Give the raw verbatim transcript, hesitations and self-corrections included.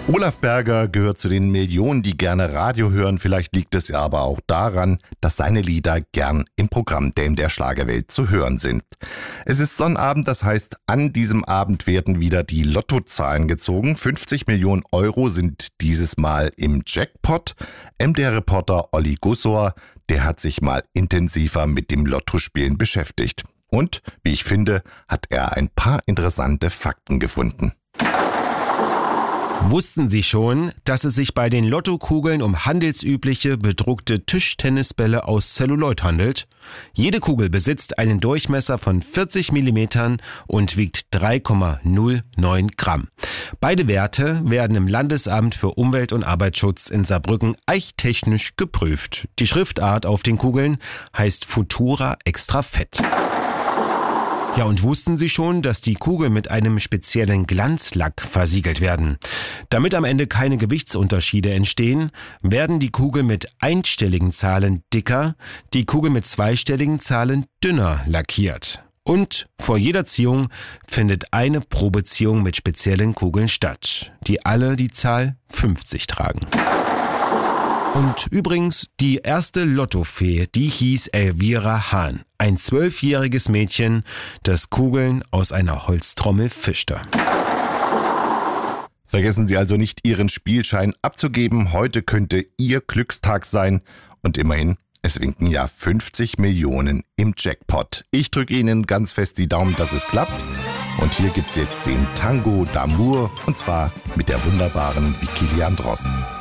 Olaf Berger gehört zu den Millionen, die gerne Radio hören. Vielleicht liegt es ja aber auch daran, dass seine Lieder gern im Programm Dame der Schlagerwelt zu hören sind. Es ist Sonnabend, das heißt, an diesem Abend werden wieder die Lottozahlen gezogen. fünfzig Millionen Euro sind dieses Mal im Jackpot. M D R-Reporter Olli Gussor, der hat sich mal intensiver mit dem Lottospielen beschäftigt. Und, wie ich finde, hat er ein paar interessante Fakten gefunden. Wussten Sie schon, dass es sich bei den Lottokugeln um handelsübliche bedruckte Tischtennisbälle aus Zelluloid handelt? Jede Kugel besitzt einen Durchmesser von vierzig Millimeter und wiegt drei Komma null neun Gramm. Beide Werte werden im Landesamt für Umwelt- und Arbeitsschutz in Saarbrücken eichtechnisch geprüft. Die Schriftart auf den Kugeln heißt Futura Extra Fett. Ja, und wussten Sie schon, dass die Kugeln mit einem speziellen Glanzlack versiegelt werden? Damit am Ende keine Gewichtsunterschiede entstehen, werden die Kugeln mit einstelligen Zahlen dicker, die Kugeln mit zweistelligen Zahlen dünner lackiert. Und vor jeder Ziehung findet eine Probeziehung mit speziellen Kugeln statt, die alle die Zahl fünfzig tragen. Und übrigens, die erste Lottofee, die hieß Elvira Hahn. Ein zwölfjähriges Mädchen, das Kugeln aus einer Holztrommel fischte. Vergessen Sie also nicht, Ihren Spielschein abzugeben. Heute könnte Ihr Glückstag sein. Und immerhin, es winken ja fünfzig Millionen im Jackpot. Ich drücke Ihnen ganz fest die Daumen, dass es klappt. Und hier gibt's jetzt den Tango d'Amour. Und zwar mit der wunderbaren Vicky Leandros.